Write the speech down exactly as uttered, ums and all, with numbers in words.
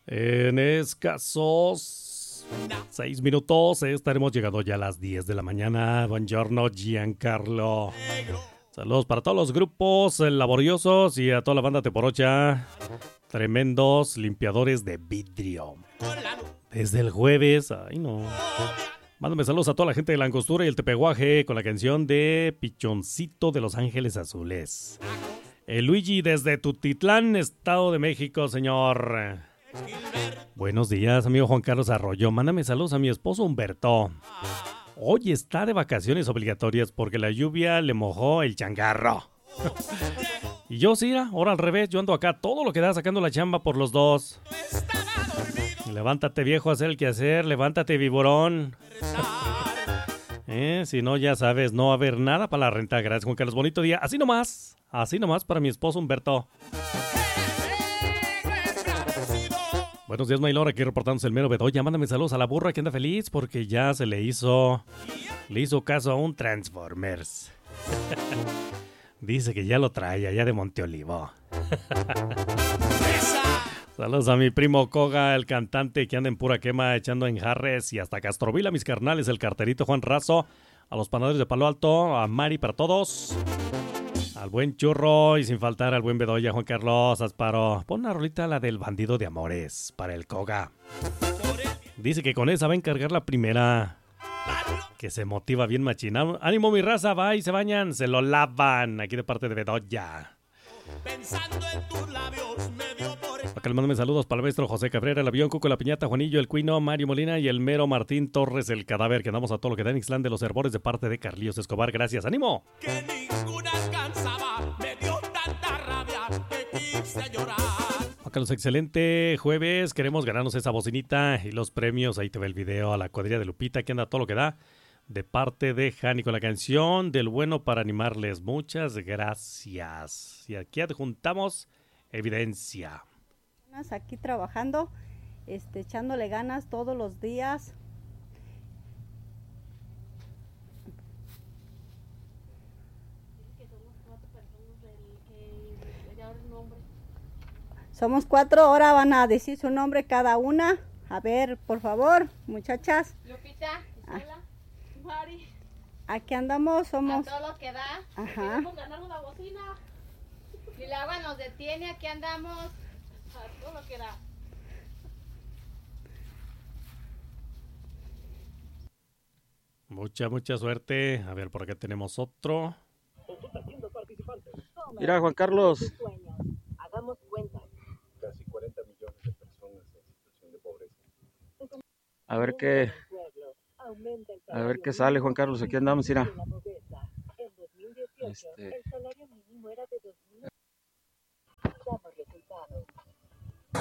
En escasos seis minutos estaremos llegando ya a las diez de la mañana. Buongiorno, Giancarlo. Saludos para todos los grupos laboriosos y a toda la banda teporocha. Tremendos limpiadores de vidrio. Desde el jueves, ay no. Mándame saludos a toda la gente de la Angostura y el Tepehuaje con la canción de Pichoncito de Los Ángeles Azules. El Luigi desde Tutitlán, Estado de México, señor. Buenos días, amigo Juan Carlos Arroyo. Mándame saludos a mi esposo Humberto. Hoy está de vacaciones obligatorias porque la lluvia le mojó el changarro. Y yo sí, ahora al revés, yo ando acá todo lo que da sacando la chamba por los dos. Levántate, viejo, a hacer el quehacer. Levántate, viborón. eh, si no, ya sabes, no va a haber nada para la renta. Gracias, Juan Carlos. Bonito día. Así nomás. Así nomás para mi esposo Humberto. Buenos días, Maylor. Aquí reportándose el mero Bedoya. Mándame saludos a la burra que anda feliz porque ya se le hizo... Le hizo caso a un Transformers. Dice que ya lo trae allá de Monteolivo. Saludos a mi primo Koga, el cantante que anda en pura quema echando en jarres. Y hasta Castrovila, mis carnales, el carterito Juan Razo. A los panaderos de Palo Alto, a Mari para todos. Al buen Churro y sin faltar al buen Bedoya, Juan Carlos Asparo. Pon una rolita, la del bandido de amores, para el Koga. Dice que con esa va a encargar la primera. Que se motiva bien machina. Ánimo, mi raza, va y se bañan, se lo lavan. Aquí de parte de Bedoya. Pensando en tus labios, me dio por... Acá le mándame saludos para el maestro José Cabrera, el avión, Cuco, la Piñata, Juanillo, el Cuino, Mario Molina y el mero Martín Torres, el cadáver, que andamos a todo lo que da en Ixtlán de los Herbores de parte de Carlillos Escobar. Gracias, ánimo. Que ninguna alcanzaba, me dio tanta rabia que quise llorar. Acá los excelente jueves, queremos ganarnos esa bocinita y los premios. Ahí te ve el video a la cuadrilla de Lupita, que anda todo lo que da. De parte de Jani con la canción del bueno para animarles. Muchas gracias. Y aquí adjuntamos evidencia. Aquí trabajando, este, echándole ganas todos los días. Somos cuatro, ahora van a decir su nombre cada una. A ver, por favor, muchachas. Lupita, Isela, Mari. Aquí andamos, somos... A todo lo que da. Ajá. Queremos ganar una bocina. Y el agua nos detiene, aquí andamos. A todo lo que da. Mucha, mucha suerte. A ver, por acá tenemos otro. Mira, Juan Carlos. Hagamos cuenta. Casi cuarenta millones de personas en situación de pobreza. A ver qué... A ver qué sale, Juan Carlos. Aquí andamos, mira. Este...